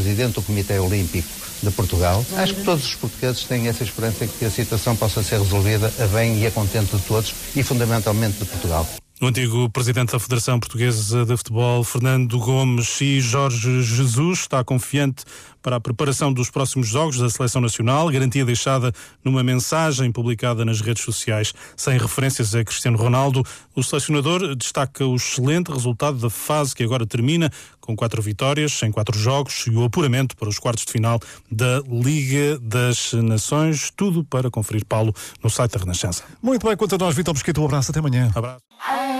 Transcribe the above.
Presidente do Comitê Olímpico de Portugal. Acho que todos os portugueses têm essa esperança que a situação possa ser resolvida a bem e a contento de todos e fundamentalmente de Portugal. O antigo presidente da Federação Portuguesa de Futebol, Fernando Gomes, e Jorge Jesus está confiante para a preparação dos próximos jogos da Seleção Nacional, garantia deixada numa mensagem publicada nas redes sociais. Sem referências a Cristiano Ronaldo, o selecionador destaca o excelente resultado da fase que agora termina, com 4 vitórias em 4 jogos e o apuramento para os quartos de final da Liga das Nações. Tudo para conferir, Paulo, no site da Renascença. Muito bem, quanto a nós, Vítor Mesquita, um abraço, até amanhã. Abraço.